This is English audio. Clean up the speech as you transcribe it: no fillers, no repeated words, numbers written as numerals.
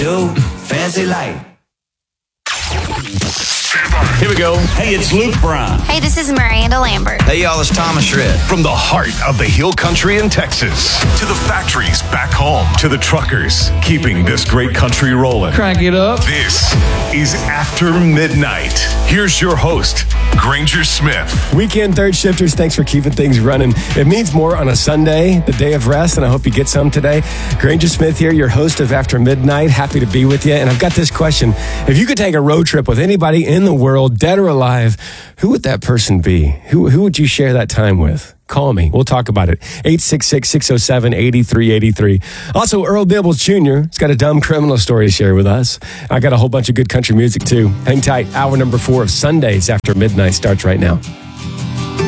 do, fancy light. Here we go. Hey, it's Luke Brown. Hey, this is Miranda Lambert. Hey, y'all, it's Thomas Shred. From the heart of the Hill Country in Texas to the factories back home to the truckers keeping this great country rolling. Crank it up. This is After Midnight. Here's your host, Granger Smith. Weekend third shifters, thanks for keeping things running. It means more on a Sunday, the day of rest, and I hope you get some today. Granger Smith here, your host of After Midnight. Happy to be with you. And I've got this question. If you could take a road trip with anybody in the world, dead or alive, who would that person be? Who would you share that time with? Call me. We'll talk about it. 866-607-8383. Also, Earl Dibbles Jr. has got a dumb criminal story to share with us. I got a whole bunch of good country music, too. Hang tight. Hour number 4 of Sundays After Midnight starts right now.